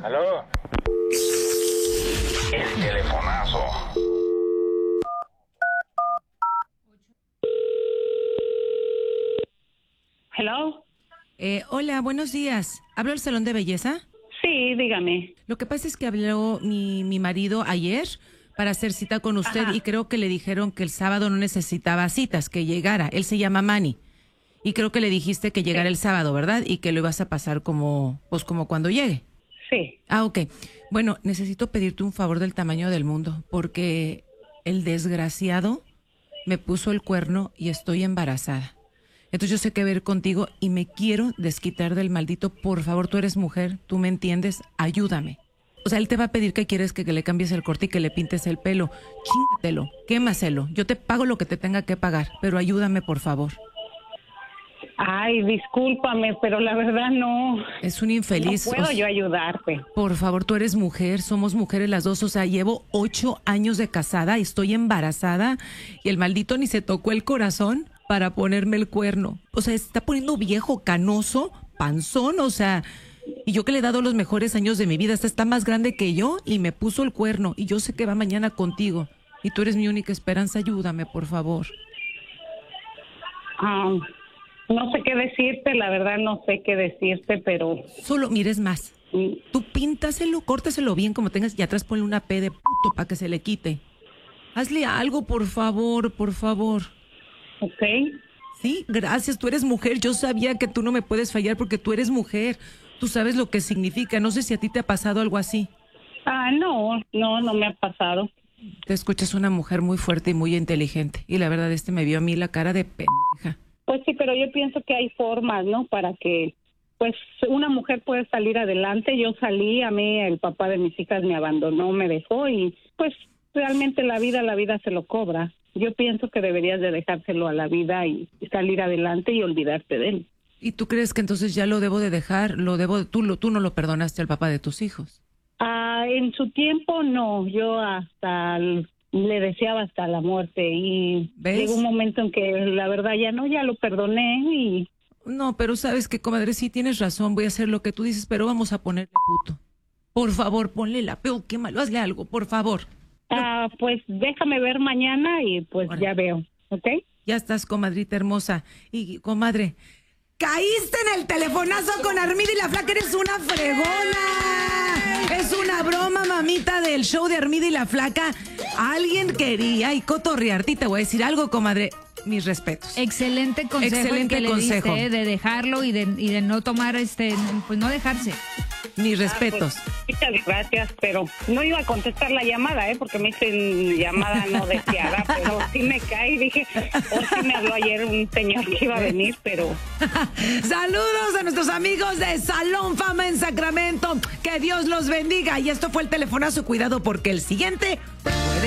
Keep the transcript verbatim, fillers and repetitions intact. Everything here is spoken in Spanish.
¿Aló? El telefonazo. Hello. Eh, hola, buenos días. ¿Hablo al salón de belleza? Sí, dígame. Lo que pasa es que habló mi, mi marido ayer para hacer cita con usted. Ajá. Y creo que le dijeron que el sábado no necesitaba citas, que llegara. Él se llama Manny. Y creo que le dijiste que llegara sí. el sábado, ¿verdad? Y que lo ibas a pasar como, pues como cuando llegue. Sí. Ah, ok. Bueno, necesito pedirte un favor del tamaño del mundo, porque el desgraciado me puso el cuerno y estoy embarazada. Entonces yo sé que ver contigo y me quiero desquitar del maldito. Por favor, tú eres mujer, tú me entiendes, ayúdame. O sea, él te va a pedir que quieres que, que le cambies el corte y que le pintes el pelo. Chingatelo, quémaselo. Yo te pago lo que te tenga que pagar, pero ayúdame, por favor. Ay, discúlpame, pero la verdad no. Es un infeliz. No puedo o sea, yo ayudarte. Por favor, tú eres mujer, somos mujeres las dos. O sea, llevo ocho años de casada y estoy embarazada y el maldito ni se tocó el corazón para ponerme el cuerno. O sea, está poniendo viejo, canoso, panzón, o sea, y yo que le he dado los mejores años de mi vida, esta está más grande que yo y me puso el cuerno y yo sé que va mañana contigo y tú eres mi única esperanza, ayúdame, por favor. Um, no sé qué decirte, la verdad no sé qué decirte, pero... Solo mires más, mm. tú píntaselo, córtaselo bien como tengas y atrás ponle una P de puto para que se le quite. Hazle algo, por favor, por favor. Ok. Sí, gracias, tú eres mujer, yo sabía que tú no me puedes fallar porque tú eres mujer, tú sabes lo que significa, no sé si a ti te ha pasado algo así. Ah, no, no, no me ha pasado. Te escuchas una mujer muy fuerte y muy inteligente y la verdad este me vio a mí la cara de pendeja. Pues sí, pero yo pienso que hay formas, ¿no? Para que, pues, una mujer puede salir adelante. Yo salí, a mí el papá de mis hijas me abandonó, me dejó y pues realmente la vida, la vida se lo cobra. Yo pienso que deberías de dejárselo a la vida y salir adelante y olvidarte de él. ¿Y tú crees que entonces ya lo debo de dejar? ¿Lo debo de, tú, lo, tú no lo perdonaste al papá de tus hijos? Ah, en su tiempo no, yo hasta el, le deseaba hasta la muerte y ¿ves? Llegó un momento en que la verdad ya no, ya lo perdoné y... No, pero sabes que, comadre, sí tienes razón, voy a hacer lo que tú dices, pero vamos a ponerle puto. Por favor, ponle la peo, qué malo, hazle algo, por favor. Ah, pues déjame ver mañana y pues bueno, ya veo, ¿ok? Ya estás, comadrita hermosa. Y, comadre, caíste en el telefonazo con Armida y la Flaca, eres una fregona. Es una broma, mamita, del show de Armida y la Flaca. Alguien quería y cotorrearte y te voy a decir algo, comadre. Mis respetos. Excelente consejo. Excelente el que consejo. Le diste de dejarlo y de, y de no tomar, este, pues no dejarse. Mis respetos. Ah, pues, muchas gracias, pero no iba a contestar la llamada, ¿eh? Porque me dicen llamada no deseada, pero sí me cae y dije, o sí me habló ayer un señor que iba a venir, pero... Saludos a nuestros amigos de Salón Fama en Sacramento. Que Dios los bendiga. Y esto fue el telefonazo. Cuidado porque el siguiente...